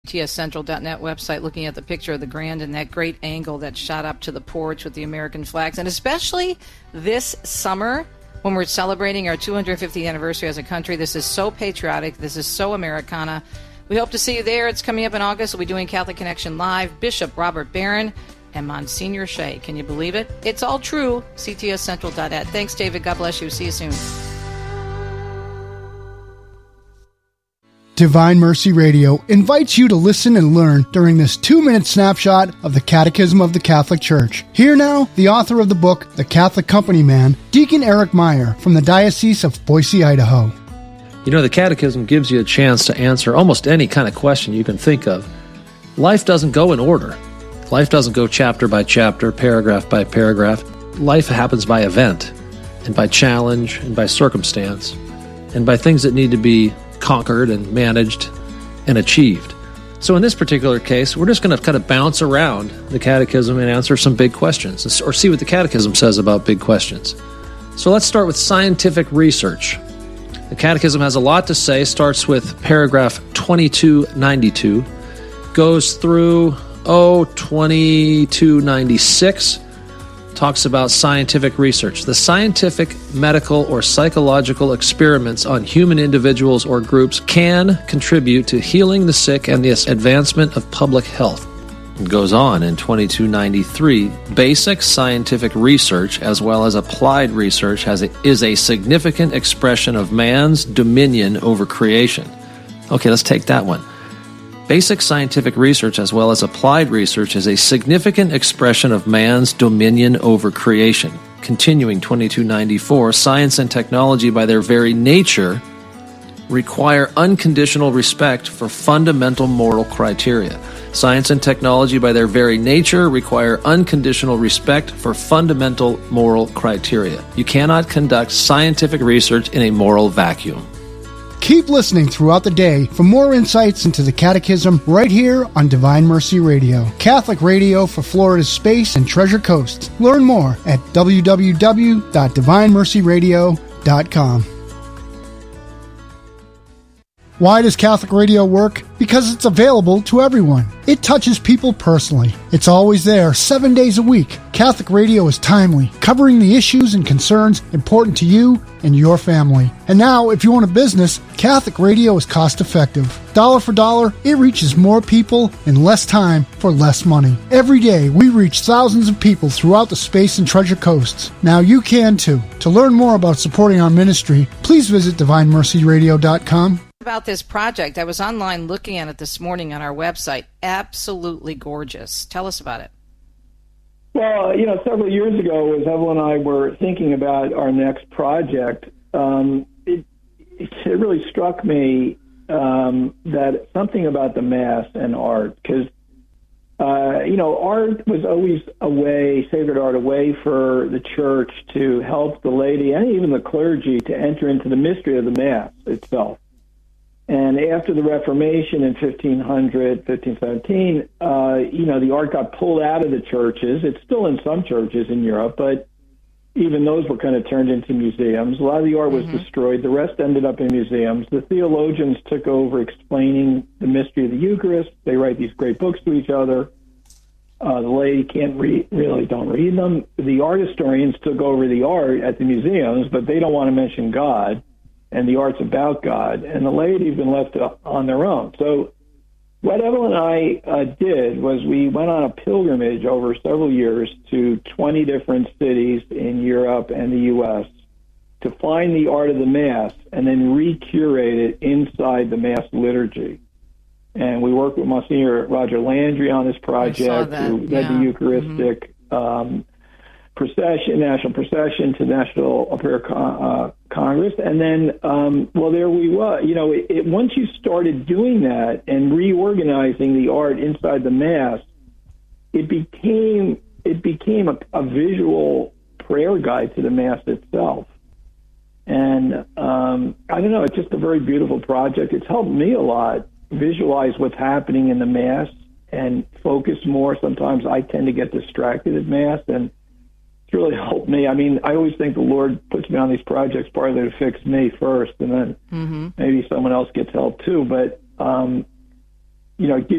tscentral.net website, looking at the picture of the Grand and that great angle that shot up to the porch with the American flags. And especially this summer, when we're celebrating our 250th anniversary as a country, this is so patriotic. This is so Americana. We hope to see you there. It's coming up in August. We'll be doing Catholic Connection Live. Bishop Robert Barron and Monsignor Shea. Can you believe it? It's all true. ctscentral.net. Thanks, David. God bless you. See you soon. Divine Mercy Radio invites you to listen and learn during this 2-minute snapshot of the Catechism of the Catholic Church. Here now, the author of the book, The Catholic Company Man, Deacon Eric Meyer from the Diocese of Boise, Idaho. You know, the Catechism gives you a chance to answer almost any kind of question you can think of. Life doesn't go in order. Life doesn't go chapter by chapter, paragraph by paragraph. Life happens by event, and by challenge, and by circumstance, and by things that need to be conquered and managed and achieved. So in this particular case, we're just going to kind of bounce around the Catechism and answer some big questions, or see what the Catechism says about big questions. So let's start with scientific research. The Catechism has a lot to say, starts with paragraph 2292, goes through 2296, talks about scientific research. The scientific, medical, or psychological experiments on human individuals or groups can contribute to healing the sick and the advancement of public health. It goes on in 2293, basic scientific research as well as applied research is a significant expression of man's dominion over creation. Okay, let's take that one. Basic scientific research as well as applied research is a significant expression of man's dominion over creation. Continuing 2294, science and technology by their very nature require unconditional respect for fundamental moral criteria. Science and technology by their very nature require unconditional respect for fundamental moral criteria. You cannot conduct scientific research in a moral vacuum. Keep listening throughout the day for more insights into the Catechism right here on Divine Mercy Radio, Catholic radio for Florida's Space and Treasure Coast. Learn more at www.divinemercyradio.com. Why does Catholic radio work? Because it's available to everyone. It touches people personally. It's always there, 7 days a week. Catholic radio is timely, covering the issues and concerns important to you and your family. And now, if you own a business, Catholic radio is cost-effective. Dollar for dollar, it reaches more people in less time for less money. Every day, we reach thousands of people throughout the Space and Treasure Coasts. Now you can too. To learn more about supporting our ministry, please visit DivineMercyRadio.com. About this project, I was online looking at it this morning on our website. Absolutely gorgeous. Tell us about it. Well, several years ago, as Evelyn and I were thinking about our next project, it really struck me that something about the Mass and art, because art was always a way, sacred art, a way for the Church to help the laity and even the clergy to enter into the mystery of the Mass itself. And after the Reformation in 1517, the art got pulled out of the churches. It's still in some churches in Europe, but even those were kind of turned into museums. A lot of the art was destroyed. The rest ended up in museums. The theologians took over explaining the mystery of the Eucharist. They write these great books to each other. The laity don't read them. The art historians took over the art at the museums, but they don't want to mention God. And the art's about God, and the laity have been left on their own. So what Evelyn and I did was we went on a pilgrimage over several years to 20 different cities in Europe and the U.S. to find the art of the Mass and then recurate it inside the Mass liturgy. And we worked with Monsignor Roger Landry on this project, who led the Eucharistic national procession to National Prayer Congress. And then, there we were. Once you started doing that and reorganizing the art inside the Mass, it became a visual prayer guide to the Mass itself. And I don't know, it's just a very beautiful project. It's helped me a lot visualize what's happening in the Mass and focus more. Sometimes I tend to get distracted at Mass, and it's really helped me. I mean, I always think the Lord puts me on these projects partly to fix me first, and then maybe someone else gets help too. But, it